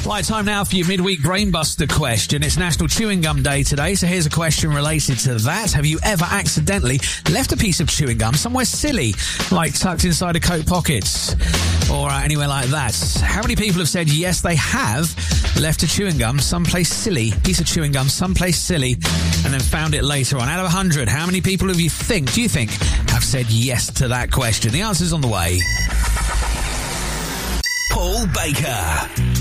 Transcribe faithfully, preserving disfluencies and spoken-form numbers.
Right, time now for your midweek Brainbuster question. It's National Chewing Gum Day today, so here's a question related to that. Have you ever accidentally left a piece of chewing gum somewhere silly, like tucked inside a coat pocket or uh, anywhere like that? How many people have said yes, they have left a chewing gum someplace silly, piece of chewing gum someplace silly, and then found it later on? Out of one hundred, how many people have you think, do you think, have said yes to that question? The answer's on the way. Paul Baker.